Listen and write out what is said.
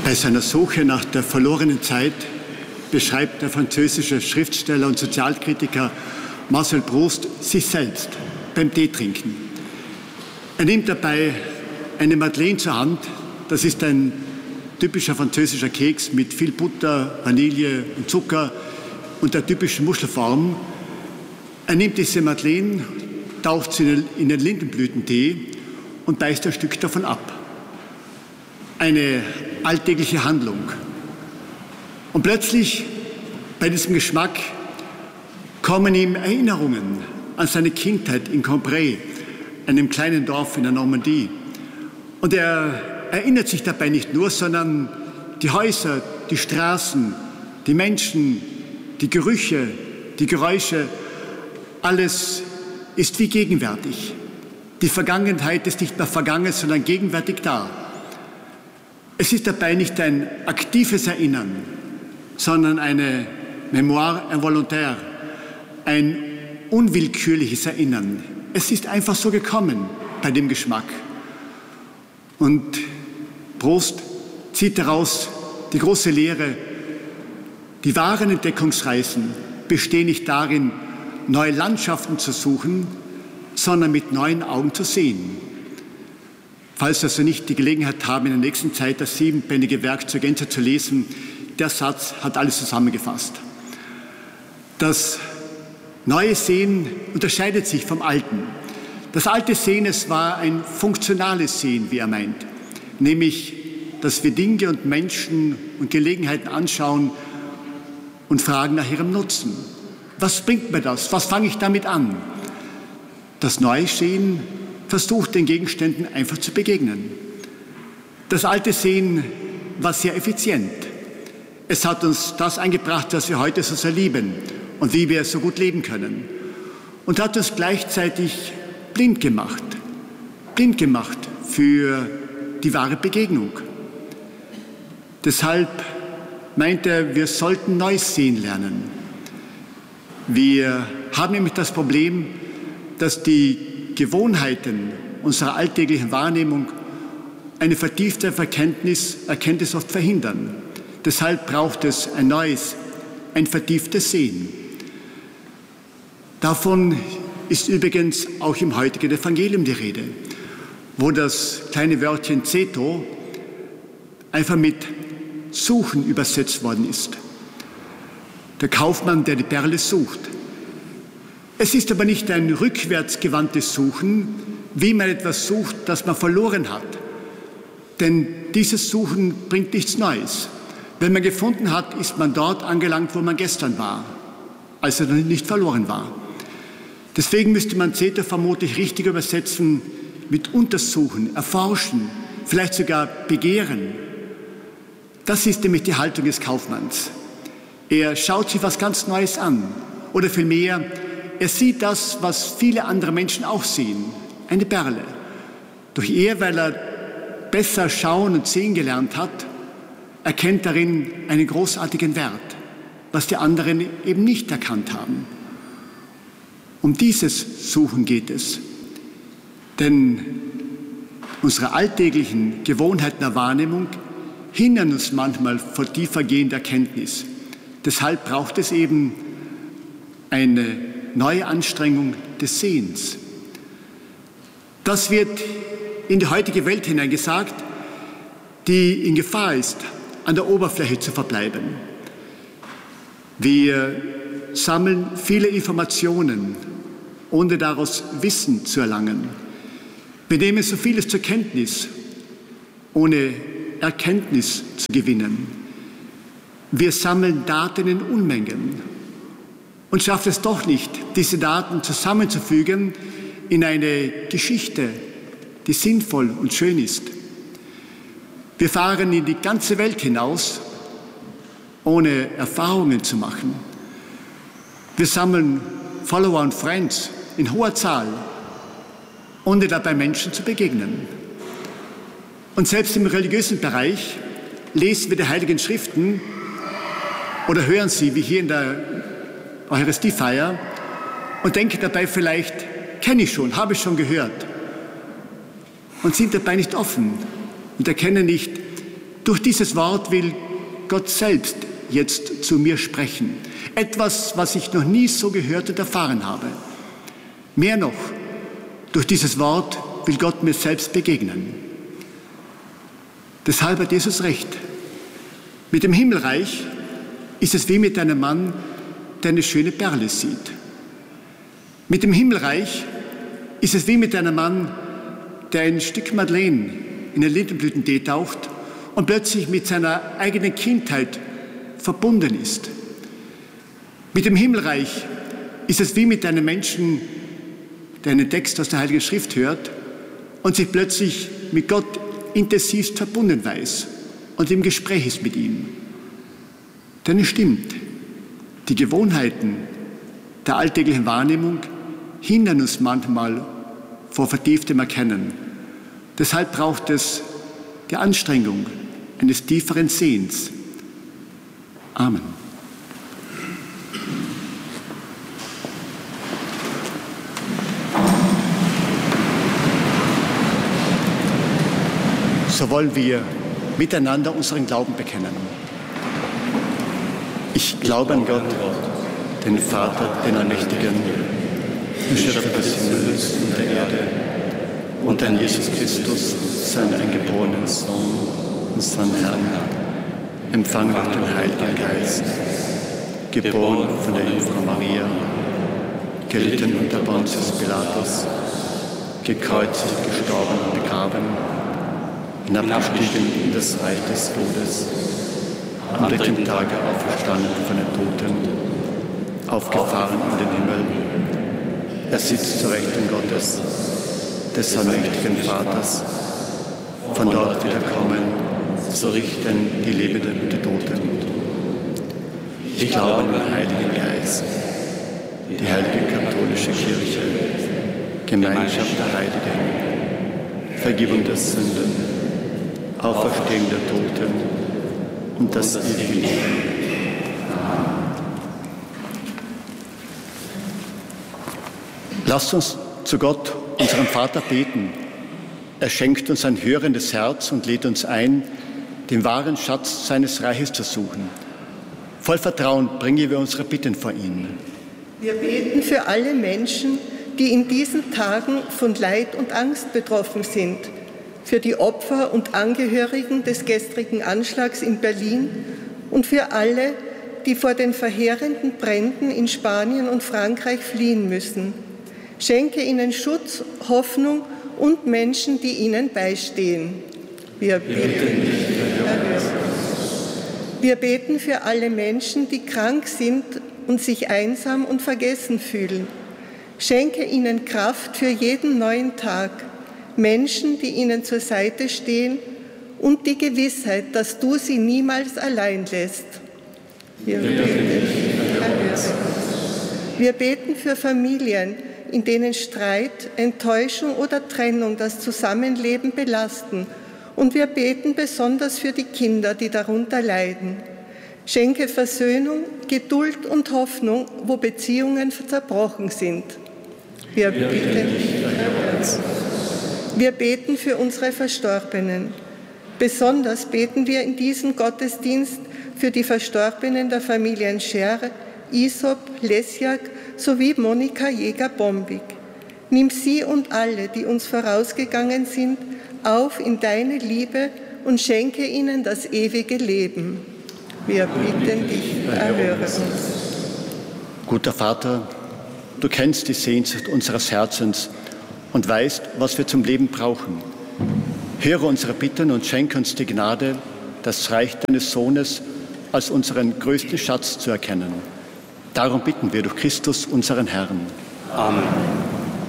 Bei seiner Suche nach der verlorenen Zeit beschreibt der französische Schriftsteller und Sozialkritiker Marcel Proust sich selbst beim Teetrinken. Er nimmt dabei eine Madeleine zur Hand. Das ist ein typischer französischer Keks mit viel Butter, Vanille und Zucker und der typischen Muschelform. Er nimmt diese Madeleine, taucht sie in den Lindenblütentee und beißt ein Stück davon ab. Eine alltägliche Handlung. Und plötzlich, bei diesem Geschmack, kommen ihm Erinnerungen an seine Kindheit in Cambrai, einem kleinen Dorf in der Normandie. Und er erinnert sich dabei nicht nur, sondern die Häuser, die Straßen, die Menschen, die Gerüche, die Geräusche, alles ist wie gegenwärtig. Die Vergangenheit ist nicht mehr vergangen, sondern gegenwärtig da. Es ist dabei nicht ein aktives Erinnern, sondern eine Mémoire involontaire, ein unwillkürliches Erinnern. Es ist einfach so gekommen bei dem Geschmack. Und Proust zieht daraus die große Lehre: Die wahren Entdeckungsreisen bestehen nicht darin, neue Landschaften zu suchen, sondern mit neuen Augen zu sehen. Falls Sie also nicht die Gelegenheit haben, in der nächsten Zeit das 7-bändige Werk zur Gänze zu lesen, der Satz hat alles zusammengefasst. Das neue Sehen unterscheidet sich vom alten. Das alte Sehen, es war ein funktionales Sehen, wie er meint, nämlich, dass wir Dinge und Menschen und Gelegenheiten anschauen und fragen nach ihrem Nutzen. Was bringt mir das? Was fange ich damit an? Das neue Sehen versucht, den Gegenständen einfach zu begegnen. Das alte Sehen war sehr effizient. Es hat uns das eingebracht, was wir heute so sehr lieben und wie wir so gut leben können. Und hat uns gleichzeitig blind gemacht für die wahre Begegnung. Deshalb meint er, wir sollten Neues sehen lernen. Wir haben nämlich das Problem, dass die Gewohnheiten unserer alltäglichen Wahrnehmung eine vertiefte Erkenntnis oft verhindern. Deshalb braucht es ein neues, ein vertieftes Sehen. Davon ist übrigens auch im heutigen Evangelium die Rede, wo das kleine Wörtchen Zeto einfach mit Suchen übersetzt worden ist. Der Kaufmann, der die Perle sucht. Es ist aber nicht ein rückwärtsgewandtes Suchen, wie man etwas sucht, das man verloren hat. Denn dieses Suchen bringt nichts Neues. Wenn man gefunden hat, ist man dort angelangt, wo man gestern war, als er noch nicht verloren war. Deswegen müsste man Zeto vermutlich richtig übersetzen mit Untersuchen, Erforschen, vielleicht sogar Begehren. Das ist nämlich die Haltung des Kaufmanns. Er schaut sich was ganz Neues an. Oder vielmehr, er sieht das, was viele andere Menschen auch sehen, eine Perle. Doch er, weil er besser schauen und sehen gelernt hat, erkennt darin einen großartigen Wert, was die anderen eben nicht erkannt haben. Um dieses Suchen geht es. Denn unsere alltäglichen Gewohnheiten der Wahrnehmung hindern uns manchmal vor tiefergehender Erkenntnis. Deshalb braucht es eben eine neue Anstrengung des Sehens. Das wird in die heutige Welt hineingesagt, die in Gefahr ist, an der Oberfläche zu verbleiben. Wir sammeln viele Informationen, ohne daraus Wissen zu erlangen. Wir nehmen so vieles zur Kenntnis, ohne Erkenntnis zu gewinnen. Wir sammeln Daten in Unmengen und schaffen es doch nicht, diese Daten zusammenzufügen in eine Geschichte, die sinnvoll und schön ist. Wir fahren in die ganze Welt hinaus, ohne Erfahrungen zu machen. Wir sammeln Follower und Friends in hoher Zahl, ohne dabei Menschen zu begegnen. Und selbst im religiösen Bereich lesen wir die Heiligen Schriften oder hören sie, wie hier in der Eucharistiefeier, und denken dabei vielleicht, kenne ich schon, habe ich schon gehört, und sind dabei nicht offen und erkennen nicht, Durch dieses Wort will Gott selbst jetzt zu mir sprechen. Etwas, was ich noch nie so gehört und erfahren habe. Mehr noch, durch dieses Wort will Gott mir selbst begegnen. Deshalb hat Jesus recht. Mit dem Himmelreich ist es wie mit einem Mann, der eine schöne Perle sieht. Mit dem Himmelreich ist es wie mit einem Mann, der ein Stück Madeleine in einen Lindenblütentee taucht und plötzlich mit seiner eigenen Kindheit verbunden ist. Mit dem Himmelreich ist es wie mit einem Menschen, der einen Text aus der Heiligen Schrift hört und sich plötzlich mit Gott intensivst verbunden weiß und im Gespräch ist mit ihm. Denn es stimmt, die Gewohnheiten der alltäglichen Wahrnehmung hindern uns manchmal vor vertieftem Erkennen. Deshalb braucht es die Anstrengung eines tieferen Sehens. Amen. So wollen wir miteinander unseren Glauben bekennen. Ich glaube an Gott, den Vater, den Allmächtigen, den Schöpfer des Himmels und der Erde, und an Jesus Christus, seinen eingeborenen Sohn, unseren Herrn, empfangen durch den Heiligen Geist, geboren von der Jungfrau Maria, gelitten unter Pontius Pilatus, gekreuzigt, gestorben und begraben, hinabgestiegen in das Reich des Todes, am dritten Tage auferstanden von den Toten, aufgefahren in den Himmel. Er sitzt zur Rechten Gottes, des allmächtigen Vaters, von dort wird er kommen, zu richten die Lebenden und die Toten. Ich glaube an den Heiligen Geist, die heilige katholische Kirche, Gemeinschaft der Heiligen, Vergebung der Sünden, Auferstehung der Toten und das ewige Leben. Lasst uns zu Gott, unserem Vater, beten. Er schenkt uns ein hörendes Herz und lädt uns ein, den wahren Schatz seines Reiches zu suchen. Voll Vertrauen bringen wir unsere Bitten vor ihn. Wir beten für alle Menschen, die in diesen Tagen von Leid und Angst betroffen sind, für die Opfer und Angehörigen des gestrigen Anschlags in Berlin und für alle, die vor den verheerenden Bränden in Spanien und Frankreich fliehen müssen. Schenke ihnen Schutz, Hoffnung und Menschen, die ihnen beistehen. Wir beten für alle Menschen, die krank sind und sich einsam und vergessen fühlen. Schenke ihnen Kraft für jeden neuen Tag, Menschen, die ihnen zur Seite stehen und die Gewissheit, dass du sie niemals allein lässt. Wir beten für Familien, in denen Streit, Enttäuschung oder Trennung das Zusammenleben belasten. Und wir beten besonders für die Kinder, die darunter leiden. Schenke Versöhnung, Geduld und Hoffnung, wo Beziehungen zerbrochen sind. Wir beten für unsere Verstorbenen. Besonders beten wir in diesem Gottesdienst für die Verstorbenen der Familien Scher, Isop, Lesjak sowie Monika Jäger-Bombig. Nimm sie und alle, die uns vorausgegangen sind, auf in deine Liebe und schenke ihnen das ewige Leben. Wir bitten dich, erhöre uns. Guter Vater, du kennst die Sehnsucht unseres Herzens und weißt, was wir zum Leben brauchen. Höre unsere Bitten und schenke uns die Gnade, das Reich deines Sohnes als unseren größten Schatz zu erkennen. Darum bitten wir durch Christus, unseren Herrn. Amen.